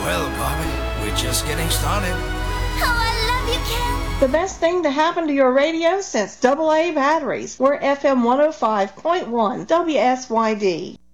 Well, Bobby, we're just getting started. Oh, I love you, Ken. The best thing to happen to your radio since AA batteries. We're FM 105.1 WSYD.